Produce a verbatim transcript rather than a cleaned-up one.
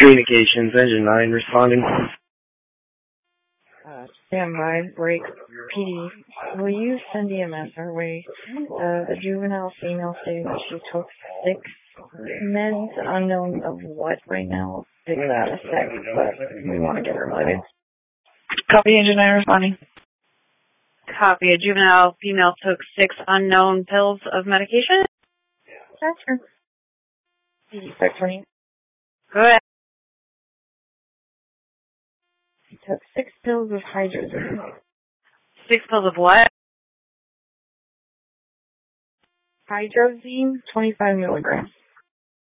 Communications, Engine nine, responding. Uh, standby, break, P D. Will you send E M S our way? Uh, the juvenile female stating that she took six meds, unknown of what right now. Figure that a sec, but we want to get her loaded. Copy, Engine nine, responding. Copy. A juvenile female took six unknown pills of medication? That's her. P D six twenty. Go ahead. She took six pills of hydrazine. Six pills of what? Hydrazine, twenty-five milligrams.